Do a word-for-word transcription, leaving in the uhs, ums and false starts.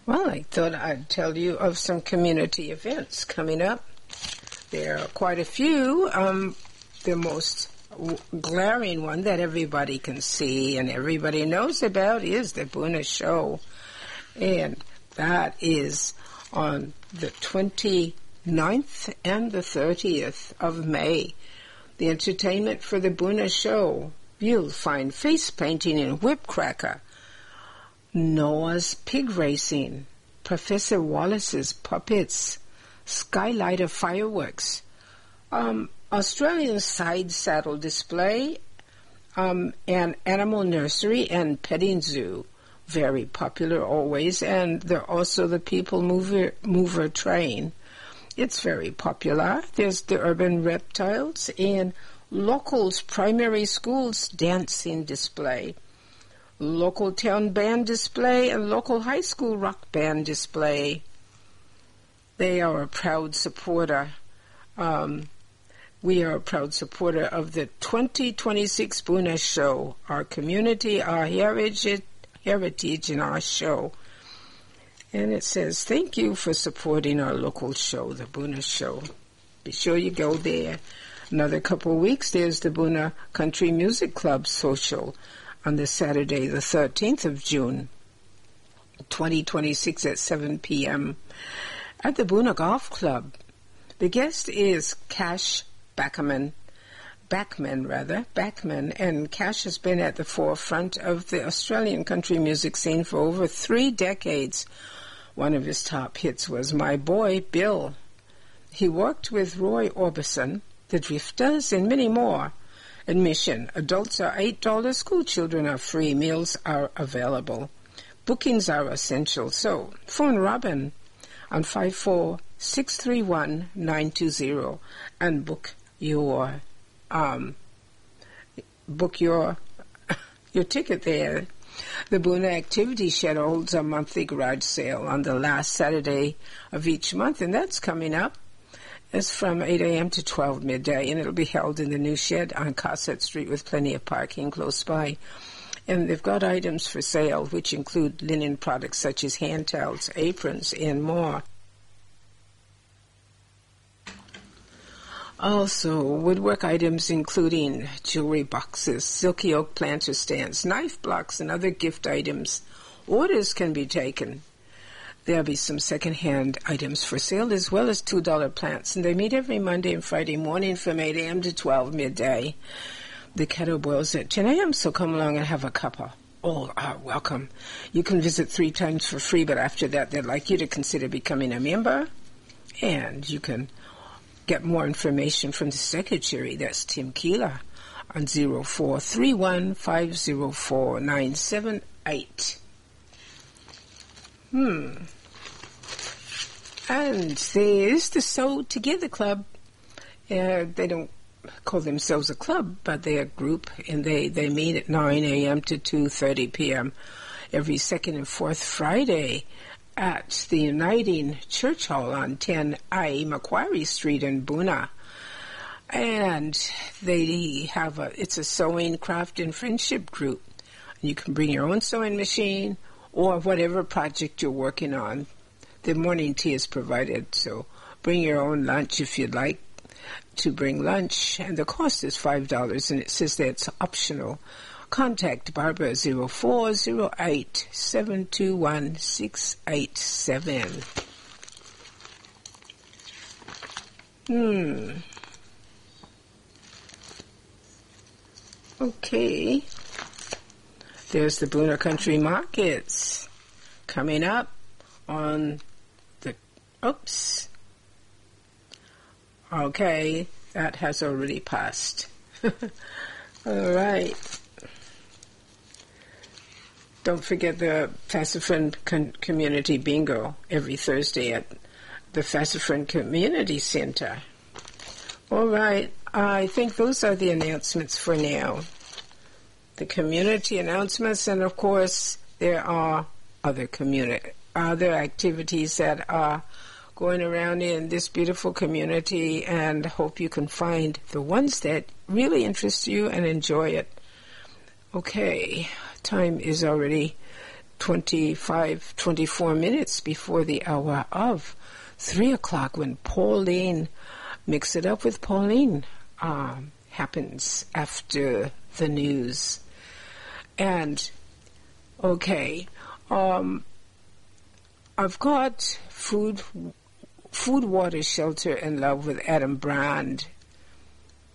Well, I thought I'd tell you of some community events coming up. There are quite a few. Um, the most glaring one that everybody can see and everybody knows about is the Boonah Show. And that is on the twenty-ninth and the thirtieth of May. The entertainment for the Boonah Show. You'll find face painting and whip cracker, Noah's pig racing, Professor Wallace's puppets, skylighter fireworks, um, Australian side saddle display, um, and animal nursery and petting zoo. Very popular always, and they're also the people mover mover train. It's very popular. There's the urban reptiles and locals primary schools dancing display, local town band display, and local high school rock band display. They are a proud supporter. Um, we are a proud supporter of the twenty twenty-six Boonah Show, our community, our heritage, heritage, and our show. And it says, thank you for supporting our local show, the Boonah Show. Be sure you go there. Another couple of weeks, there's the Boonah Country Music Club Social on the Saturday, the thirteenth of June, twenty twenty-six at seven p.m. at the Boonah Golf Club. The guest is Cash Backman, Backman rather, Backman, and Cash has been at the forefront of the Australian country music scene for over three decades. One of his top hits was My Boy Bill. He worked with Roy Orbison, the Drifters, and many more. Admission, adults are eight dollars, school children are free, meals are available. Bookings are essential, so phone Robin on five four six three one nine two zero and book your um book your your ticket there. The Boonah Activity Shed holds a monthly garage sale on the last Saturday of each month, and that's coming up. It's from eight a.m. to twelve midday, and it'll be held in the new shed on Cossett Street with plenty of parking close by. And they've got items for sale, which include linen products such as hand towels, aprons, and more. Also, woodwork items including jewelry boxes, silky oak planter stands, knife blocks, and other gift items. Orders can be taken. There'll be some second-hand items for sale as well as two dollar plants, and they meet every Monday and Friday morning from eight a.m. to twelve midday. The kettle boils at ten a.m., so come along and have a cuppa. All are welcome. You can visit three times for free, but after that, they'd like you to consider becoming a member, and you can get more information from the secretary, that's Tim Keeler, on zero four three one five zero four nine seven eight. Hmm. And there's the Sew Together Club. Uh, they don't call themselves a club, but they're a group, and they, they meet at nine a.m. to two thirty p.m. every second and fourth Friday at the Uniting Church Hall on ten I Macquarie Street in Boonah. And they have a, it's a sewing, craft, and friendship group. You can bring your own sewing machine or whatever project you're working on. The morning tea is provided, so bring your own lunch if you'd like to bring lunch. And the cost is five dollars, and it says that it's optional. Contact Barbara zero four zero eight seven two one six eight seven. Hmm. Okay. There's the Boonah Country Markets coming up on the... Oops. Okay, that has already passed. All right. Don't forget the Fassifern Con- Community Bingo every Thursday at the Fassifern Community Center. All right, I think those are the announcements for now. The community announcements, and of course, there are other community, other activities that are going around in this beautiful community, and hope you can find the ones that really interest you and enjoy it. Okay, time is already twenty-five, twenty-four minutes before the hour of three o'clock when Pauline, Mix It Up with Pauline, um, happens after the news. And, okay, um, I've got food, food, water, shelter, and love with Adam Brand